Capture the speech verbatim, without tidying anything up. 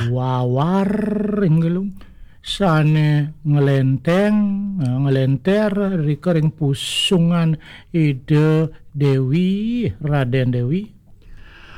wawar inggelung sane ngelenteng eh, ngelenter rikering pusungan ide Dewi Raden Dewi